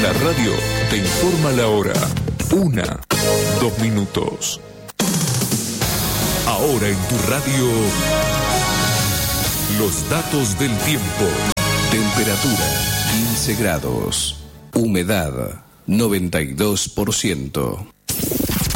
La radio te informa la hora. 1:02. Ahora en tu radio, los datos del tiempo. Temperatura 15 grados. Humedad 92%.